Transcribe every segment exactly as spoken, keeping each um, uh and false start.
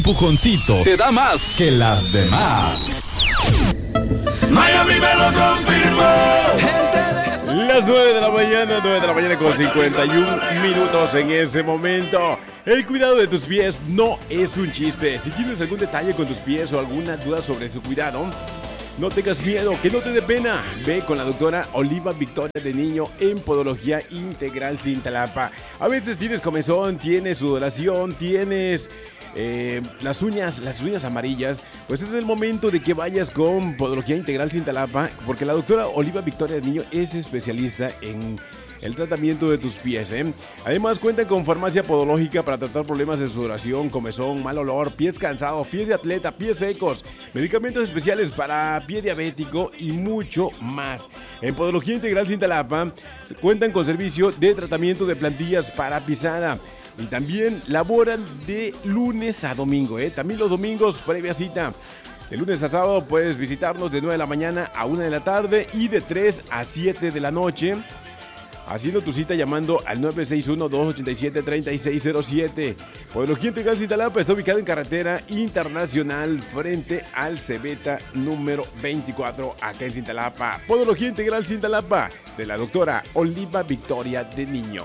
empujoncito te da más que las demás. Miami me lo confirmó. Las nueve de la mañana, nueve de la mañana con cincuenta y un minutos en ese momento. El cuidado de tus pies no es un chiste. Si tienes algún detalle con tus pies o alguna duda sobre su cuidado, no tengas miedo, que no te dé pena. Ve con la doctora Oliva Victoria de Niño en Podología Integral Cintalapa. A veces tienes comezón, tienes sudoración, tienes eh, las uñas, las uñas amarillas. Pues es el momento de que vayas con Podología Integral Cintalapa, porque la doctora Oliva Victoria de Niño es especialista en el tratamiento de tus pies, ¿eh? Además cuentan con farmacia podológica para tratar problemas de sudoración, comezón, mal olor, pies cansados, pies de atleta, pies secos, medicamentos especiales para pie diabético y mucho más. En Podología Integral Cintalapa cuentan con servicio de tratamiento de plantillas para pisada. Y también laboran de lunes a domingo, ¿eh? También los domingos previa cita. De lunes a sábado puedes visitarnos de nueve de la mañana a una de la tarde y de tres a siete de la noche. Haciendo tu cita llamando al nueve seis uno, dos ocho siete, tres seis cero siete. Podología Integral Cintalapa está ubicado en carretera internacional frente al Cebeta número veinticuatro, acá en Cintalapa. Podología Integral Cintalapa, de la doctora Oliva Victoria de Niño.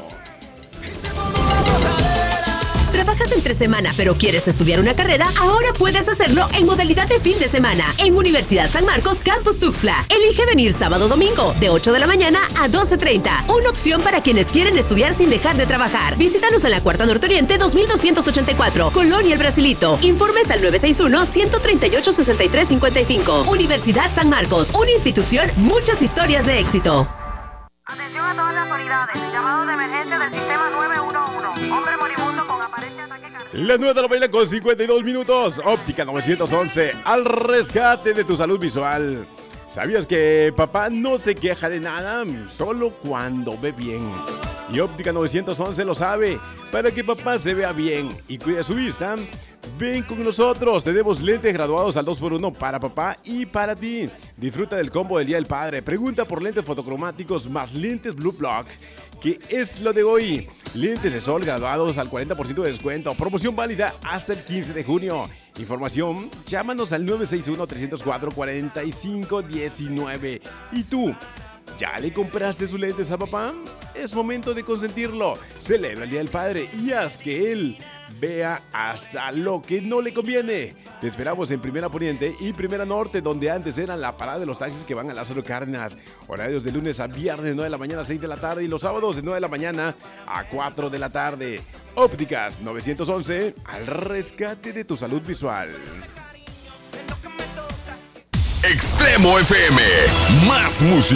¿Trabajas entre semana pero quieres estudiar una carrera? Ahora puedes hacerlo en modalidad de fin de semana en Universidad San Marcos Campus Tuxtla. Elige venir sábado o domingo de ocho de la mañana a doce treinta. Una opción para quienes quieren estudiar sin dejar de trabajar. Visítanos en la Cuarta Norte Oriente dos mil doscientos ochenta y cuatro, Colonia El Brasilito. Informes al nueve seis uno, uno tres ocho, seis tres cinco cinco. Universidad San Marcos, una institución, muchas historias de éxito. Atención a todas las unidades. Llamado de emergencia del sistema nueve uno uno. Hombre moribundo con aparente ataque cardíaco. Las nueve de la mañana con cincuenta y dos minutos. Óptica novecientos once, al rescate de tu salud visual. ¿Sabías que papá no se queja de nada? Solo cuando ve bien. Y Óptica novecientos once lo sabe. Para que papá se vea bien y cuide su vista, ven con nosotros. Tenemos lentes graduados al dos por uno para papá y para ti. Disfruta del combo del Día del Padre. Pregunta por lentes fotocromáticos más lentes Blue Block, que es lo de hoy. Lentes de sol graduados al cuarenta por ciento de descuento. Promoción válida hasta el quince de junio. Información, llámanos al nueve seis uno, tres cero cuatro, cuatro cinco uno nueve. ¿Y tú? ¿Ya le compraste sus lentes a papá? Es momento de consentirlo. Celebra el Día del Padre y haz que él vea hasta lo que no le conviene. Te esperamos en Primera Poniente y Primera Norte, donde antes eran la parada de los taxis que van a Lázaro Cárdenas. Horarios de lunes a viernes, nueve de la mañana a seis de la tarde, y los sábados de nueve de la mañana a cuatro de la tarde. Ópticas novecientos once, al rescate de tu salud visual. Extremo F M, más música.